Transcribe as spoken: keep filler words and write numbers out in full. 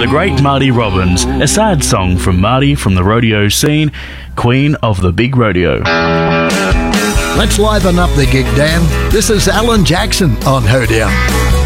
the great Marty Robbins, a sad song from Marty from the rodeo scene, Queen of the Big Rodeo. Let's liven up the gig, Dan. This is Alan Jackson on Hoedown.